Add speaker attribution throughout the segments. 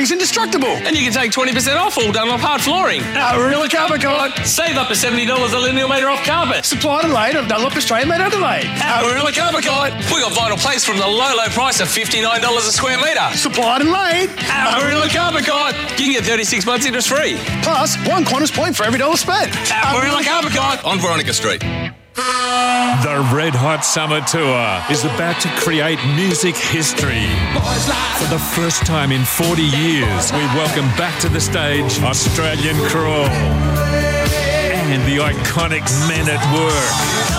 Speaker 1: It's indestructible.
Speaker 2: And you can take 20% off all Dunlop hard flooring.
Speaker 1: Really, Carpet Guide.
Speaker 2: Save up to $70 a linear metre off carpet.
Speaker 1: Supplied and laid on Dunlop Australia made Adelaide.
Speaker 2: Really, Carpet Guide. We got vinyl plates from the low price of $59 a square metre.
Speaker 1: Supplied and laid.
Speaker 2: Really, Carpet Guide. You can get 36 months interest free.
Speaker 1: Plus, one Qantas point for every $1 spent.
Speaker 2: Really, Carpet Guide. On Veronica Street.
Speaker 3: The Red Hot Summer Tour is about to create music history. For the first time in 40 years, we welcome back to the stage Australian Crawl and the iconic Men at Work.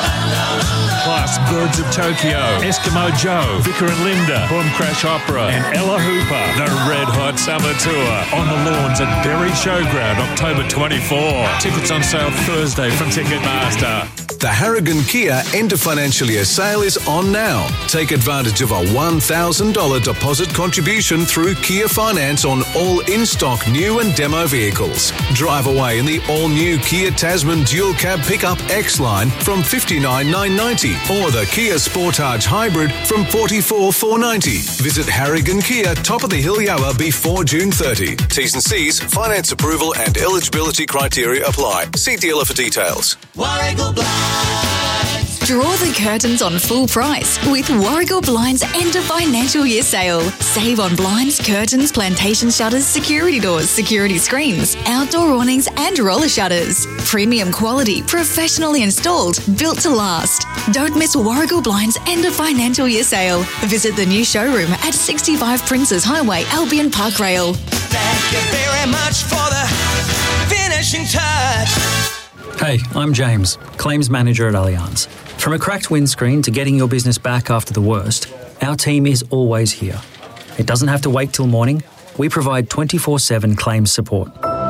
Speaker 3: Plus, Birds of Tokyo, Eskimo Joe, Vicar and Linda, Boom Crash Opera, and Ella Hooper. The Red Hot Summer Tour on the lawns at Berry Showground, October 24. Tickets on sale Thursday from Ticketmaster.
Speaker 4: The Harrigan Kia end of financial year sale is on now. Take advantage of a $1,000 deposit contribution through Kia Finance on all in-stock new and demo vehicles. Drive away in the all-new Kia Tasman dual cab pickup X-Line from $59,990 or the Kia Sportage Hybrid from $44,490. Visit Harrigan Kia, top of the hill Yower before June 30. T's and C's, finance approval and eligibility criteria apply. See dealer for details.
Speaker 5: Warragul Blinds.
Speaker 6: Draw the curtains on full price with Warragul Blinds end of financial year sale. Save on blinds, curtains, plantation shutters, security doors, security screens, outdoor awnings and roller shutters. Premium quality, professionally installed, built to last. Don't miss Warragul Blinds end of financial year sale. Visit the new showroom at 65 Princes Highway, Albion Park Rail.
Speaker 5: Thank you very much for the finishing touch.
Speaker 7: Hey, I'm James, Claims Manager at Allianz. From a cracked windscreen to getting your business back after the worst, our team is always here. It doesn't have to wait till morning. We provide 24/7 claims support.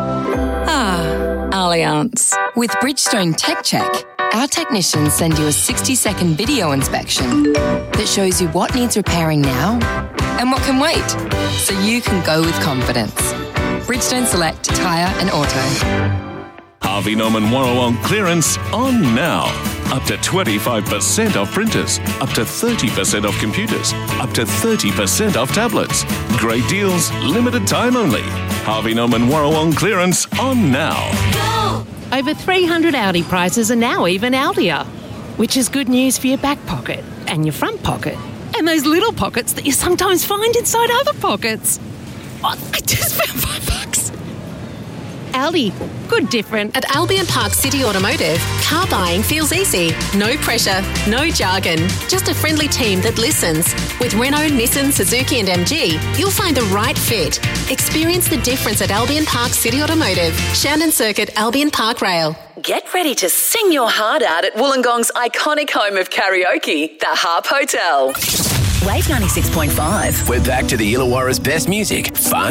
Speaker 8: Allianz. With Bridgestone Tech Check, our technicians send you a 60-second video inspection that shows you what needs repairing now and what can wait, so you can go with confidence. Bridgestone Select Tyre and Auto.
Speaker 9: Harvey Norman Warrawong clearance on now. Up to 25% off printers, up to 30% off computers, up to 30% off tablets. Great deals, limited time only. Harvey Norman Warrawong clearance on now.
Speaker 10: Go! Over 300 Audi prices are now even Audier, which is good news for your back pocket and your front pocket and those little pockets that you sometimes find inside other pockets. Oh, I just found $5. Aldi, good different.
Speaker 11: At Albion Park City Automotive, car buying feels easy. No pressure, no jargon, just a friendly team that listens. With Renault, Nissan, Suzuki and MG, you'll find the right fit. Experience the difference at Albion Park City Automotive, Shannon Circuit, Albion Park Rail.
Speaker 12: Get ready to sing your heart out at Wollongong's iconic home of karaoke, the Harp Hotel.
Speaker 13: Wave 96.5.
Speaker 14: We're back to the Illawarra's best music, fun